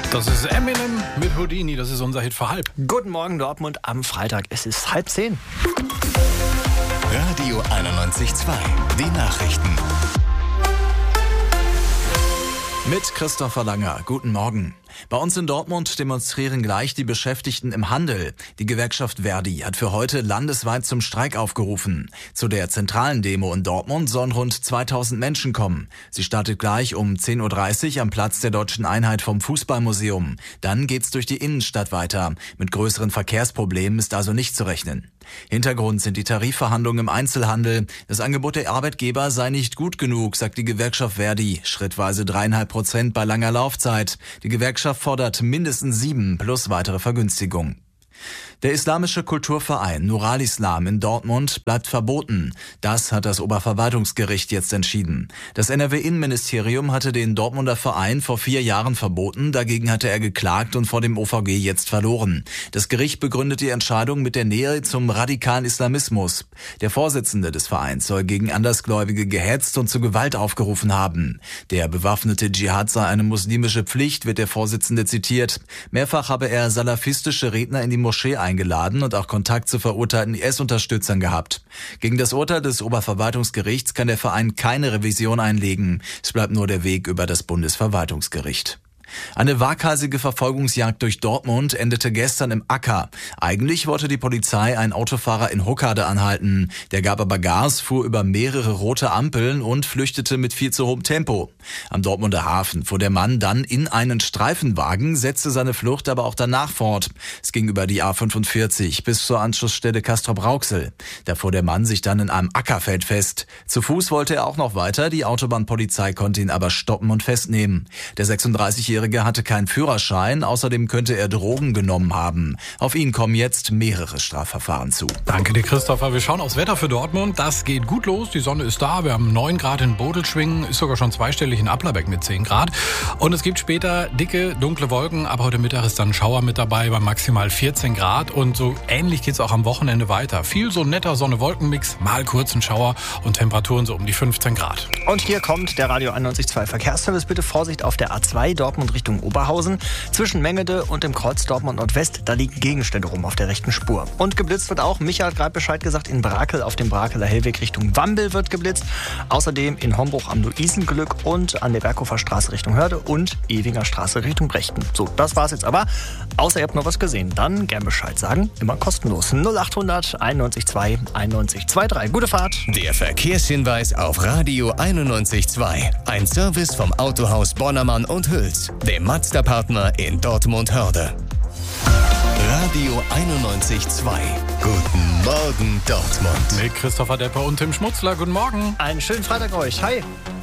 Das ist Eminem mit Houdini, das ist unser Hit für halb. Guten Morgen Dortmund am Freitag, es ist 9:30. Radio 91.2, die Nachrichten. Mit Christopher Langer. Guten Morgen. Bei uns in Dortmund demonstrieren gleich die Beschäftigten im Handel. Die Gewerkschaft Verdi hat für heute landesweit zum Streik aufgerufen. Zu der zentralen Demo in Dortmund sollen rund 2000 Menschen kommen. Sie startet gleich um 10:30 Uhr am Platz der Deutschen Einheit vom Fußballmuseum. Dann geht's durch die Innenstadt weiter. Mit größeren Verkehrsproblemen ist also nicht zu rechnen. Hintergrund sind die Tarifverhandlungen im Einzelhandel. Das Angebot der Arbeitgeber sei nicht gut genug, sagt die Gewerkschaft Verdi. Schrittweise 3,5% bei langer Laufzeit. Die Gewerkschaft fordert mindestens 7 plus weitere Vergünstigungen. Der islamische Kulturverein Nur al-Islam in Dortmund bleibt verboten. Das hat das Oberverwaltungsgericht jetzt entschieden. Das NRW-Innenministerium hatte den Dortmunder Verein vor 4 Jahren verboten. Dagegen hatte er geklagt und vor dem OVG jetzt verloren. Das Gericht begründet die Entscheidung mit der Nähe zum radikalen Islamismus. Der Vorsitzende des Vereins soll gegen Andersgläubige gehetzt und zu Gewalt aufgerufen haben. Der bewaffnete Dschihad sei eine muslimische Pflicht, wird der Vorsitzende zitiert. Mehrfach habe er salafistische Redner in die Moschee eingeladen und auch Kontakt zu verurteilten IS-Unterstützern gehabt. Gegen das Urteil des Oberverwaltungsgerichts kann der Verein keine Revision einlegen. Es bleibt nur der Weg über das Bundesverwaltungsgericht. Eine waghalsige Verfolgungsjagd durch Dortmund endete gestern im Acker. Eigentlich wollte die Polizei einen Autofahrer in Huckade anhalten. Der gab aber Gas, fuhr über mehrere rote Ampeln und flüchtete mit viel zu hohem Tempo. Am Dortmunder Hafen fuhr der Mann dann in einen Streifenwagen, setzte seine Flucht aber auch danach fort. Es ging über die A45 bis zur Anschlussstelle Castrop-Rauxel. Da fuhr der Mann sich dann in einem Ackerfeld fest. Zu Fuß wollte er auch noch weiter, die Autobahnpolizei konnte ihn aber stoppen und festnehmen. Der 36-Jährige hatte keinen Führerschein, außerdem könnte er Drogen genommen haben. Auf ihn kommen jetzt mehrere Strafverfahren zu. Danke dir, Christopher. Wir schauen aufs Wetter für Dortmund. Das geht gut los, die Sonne ist da. Wir haben 9 Grad in Bodelschwingen, ist sogar schon zweistellig in Applerbeck mit 10 Grad. Und es gibt später dicke, dunkle Wolken. Ab heute Mittag ist dann ein Schauer mit dabei bei maximal 14 Grad. Und so ähnlich geht es auch am Wochenende weiter. Viel so netter Sonne-Wolken-Mix, mal kurz ein Schauer und Temperaturen so um die 15 Grad. Und hier kommt der Radio 91.2 Verkehrsservice. Bitte Vorsicht auf der A2 Dortmund Richtung Oberhausen. Zwischen Mengede und dem Kreuz Dortmund Nordwest, da liegen Gegenstände rum auf der rechten Spur. Und geblitzt wird auch, Michael hat gerade Bescheid gesagt, in Brakel auf dem Brakeler Hellweg Richtung Wambel wird geblitzt. Außerdem in Hombruch am Luisenglück und an der Berghofer Straße Richtung Hörde und Ewinger Straße Richtung Brechten. So, das war's jetzt aber. Außer ihr habt noch was gesehen, dann gern Bescheid sagen. Immer kostenlos. 0800 91.2 91.23. Gute Fahrt. Der Verkehrshinweis auf Radio 91.2. Ein Service vom Autohaus Bonnermann und Hüls, dem Mazda-Partner in Dortmund-Hörde. Radio 91.2. Guten Morgen Dortmund. Mit Christopher Depper und Tim Schmutzler. Guten Morgen. Einen schönen Freitag euch. Hi.